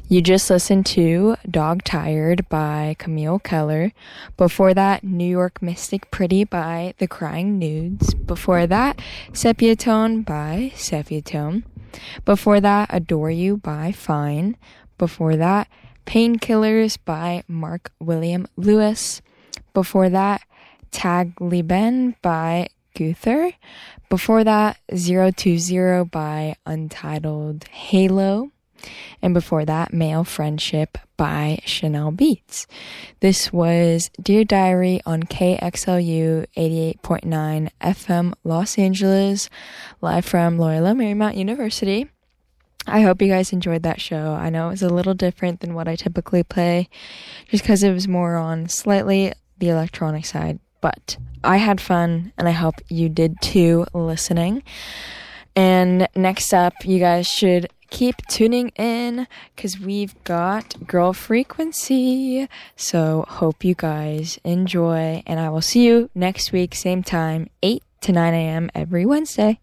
You just listened to Dog Tired by Camille Keller. Before that, New York Mystic Pretty by The Crying Nudes. Before that, Sepia Tone by Sepia Tone. Before that, Adore You by Fine. Before that, Painkillers by Mark William Lewis. Before that, Tagliben by Guther. Before that, 020 by Untitled Halo. And before that, Male Friendship by Chanel Beats. This was Dear Diary on KXLU 88.9 FM Los Angeles, live from Loyola Marymount University. I hope you guys enjoyed that show. I know it was a little different than what I typically play, just because it was more on slightly the electronic side. But I had fun, and I hope you did too, listening. And next up, you guys should keep tuning in, because we've got Girl Frequency. So hope you guys enjoy, and I will see you next week, same time, 8 to 9 a.m. every Wednesday.